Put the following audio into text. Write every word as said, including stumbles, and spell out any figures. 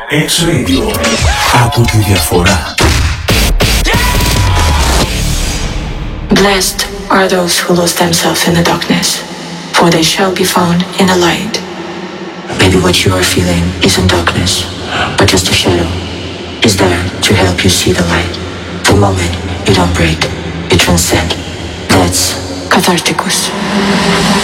X-Radio. Από τη διαφορά. Blessed are those who lose themselves in the darkness, for they shall be found in the light. Maybe what you are feeling isn't darkness, but just a shadow is there to help you see the light. The moment you don't break, you transcend. That's Catharticus.